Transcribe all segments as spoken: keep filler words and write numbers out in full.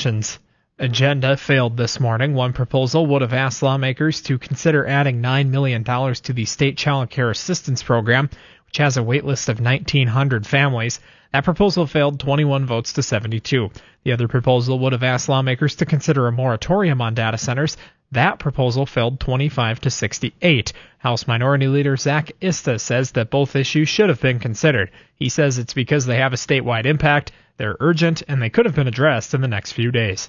Sessions' agenda failed this morning. One proposal would have asked lawmakers to consider adding nine million dollars to the state child care assistance program, which has a wait list of nineteen hundred families. That proposal failed twenty-one votes to seventy-two. The other proposal would have asked lawmakers to consider a moratorium on data centers. That proposal failed twenty-five to sixty-eight. House Minority Leader Zach Ista says that both issues should have been considered. He says it's because they have a statewide impact, they're urgent, and they could have been addressed in the next few days.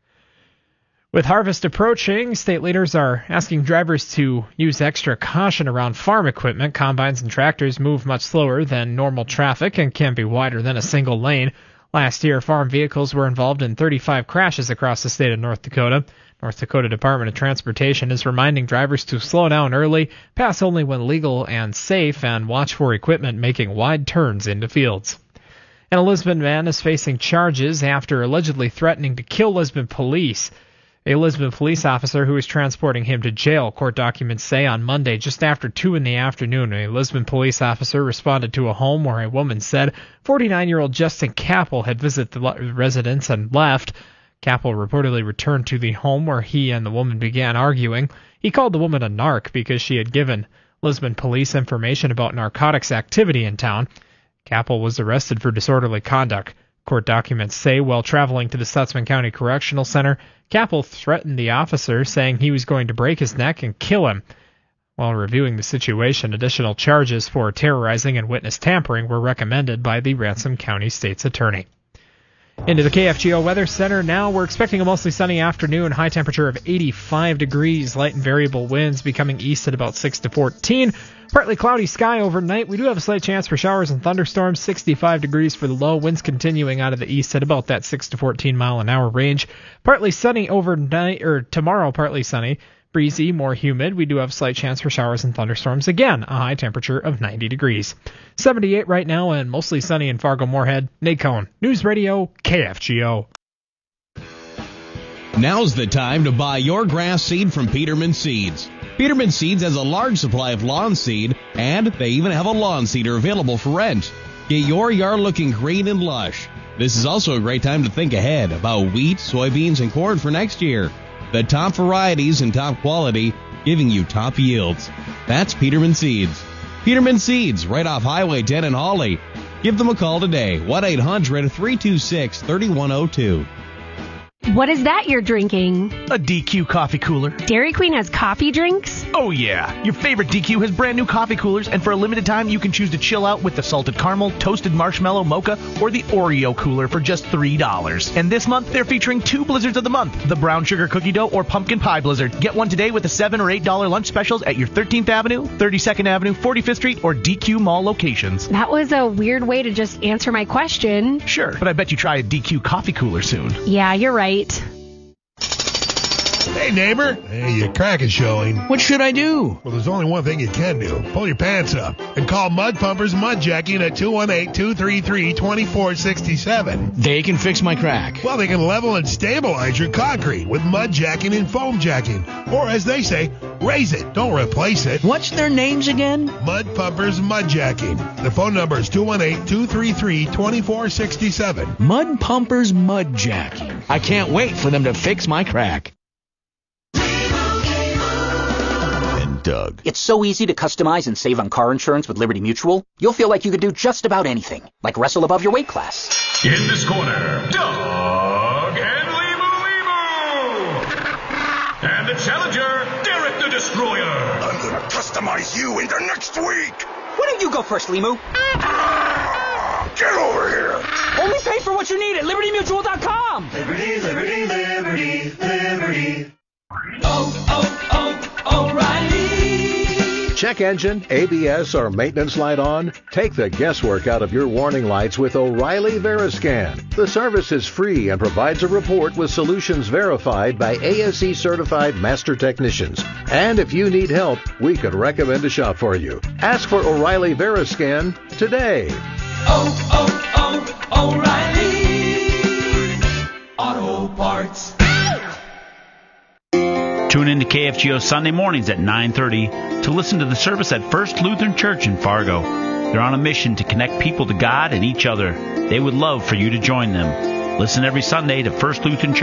With harvest approaching, state leaders are asking drivers to use extra caution around farm equipment. Combines and tractors move much slower than normal traffic and can be wider than a single lane. Last year, farm vehicles were involved in thirty-five crashes across the state of North Dakota. North Dakota Department of Transportation is reminding drivers to slow down early, pass only when legal and safe, and watch for equipment making wide turns into fields. An Lisbon man is facing charges after allegedly threatening to kill Lisbon police. A Lisbon police officer who was transporting him to jail, court documents say, on Monday just after two in the afternoon. A Lisbon police officer responded to a home where a woman said forty-nine-year-old Justin Capel had visited the residence and left. Capel reportedly returned to the home where he and the woman began arguing. He called the woman a narc because she had given Lisbon police information about narcotics activity in town. Capel was arrested for disorderly conduct. Court documents say while traveling to the Stutsman County Correctional Center, Capel threatened the officer, saying he was going to break his neck and kill him. While reviewing the situation, additional charges for terrorizing and witness tampering were recommended by the Ransom County State's Attorney. Into the K F G O Weather Center now. We're expecting a mostly sunny afternoon, high temperature of eighty-five degrees, light and variable winds becoming east at about six to fourteen. Partly cloudy sky overnight. We do have a slight chance for showers and thunderstorms, sixty-five degrees for the low, winds continuing out of the east at about that six to fourteen mile an hour range. Partly sunny overnight, or tomorrow partly sunny. Breezy, more humid. We do have a slight chance for showers and thunderstorms. Again, a high temperature of ninety degrees. seventy-eight right now and mostly sunny in Fargo-Moorhead. Nate Cohn, News Radio, K F G O. Now's the time to buy your grass seed from Peterman Seeds. Peterman Seeds has a large supply of lawn seed, and they even have a lawn seeder available for rent. Get your yard looking green and lush. This is also a great time to think ahead about wheat, soybeans, and corn for next year. The top varieties and top quality, giving you top yields. That's Peterman Seeds. Peterman Seeds, right off Highway ten in Hawley. Give them a call today, one eight hundred, three two six, three one zero two. What is that you're drinking? A D Q coffee cooler. Dairy Queen has coffee drinks? Oh yeah. Your favorite D Q has brand new coffee coolers, and for a limited time you can choose to chill out with the salted caramel, toasted marshmallow mocha, or the Oreo cooler for just three dollars. And this month they're featuring two blizzards of the month, the brown sugar cookie dough or pumpkin pie blizzard. Get one today with the seven or eight dollar lunch specials at your thirteenth Avenue, thirty-second Avenue, forty-fifth Street, or D Q Mall locations. That was a weird way to just answer my question. Sure, but I bet you try a D Q coffee cooler soon. Yeah, you're right. Hey, neighbor. Hey, your crack is showing. What should I do? Well, there's only one thing you can do. Pull your pants up and call Mud Pumpers Mud Jacking at two one eight, two three three, two four six seven. They can fix my crack. Well, they can level and stabilize your concrete with mud jacking and foam jacking. Or, as they say, raise it, don't replace it. What's their names again? Mud Pumpers Mud Jacking. Their phone number is two one eight, two three three, two four six seven. Mud Pumpers Mud Jacking. I can't wait for them to fix my crack. Doug. It's so easy to customize and save on car insurance with Liberty Mutual. You'll feel like you could do just about anything, like wrestle above your weight class. In this corner, Doug and Limu Limu. And the challenger, Derek the Destroyer. I'm gonna customize you into next week. Why don't you go first, Limu? Ah, get over here. Only pay for what you need at Liberty Mutual dot com. Liberty, Liberty, Liberty, Liberty. Oh, oh, oh, O'Reilly. Check engine, A B S, or maintenance light on? Take the guesswork out of your warning lights with O'Reilly Veriscan. The service is free and provides a report with solutions verified by A S E certified master technicians. And if you need help, we could recommend a shop for you. Ask for O'Reilly Veriscan today. Oh, oh, oh, O'Reilly Auto Parts. Tune in to K F G O Sunday mornings at nine thirty to listen to the service at First Lutheran Church in Fargo. They're on a mission to connect people to God and each other. They would love for you to join them. Listen every Sunday to First Lutheran Church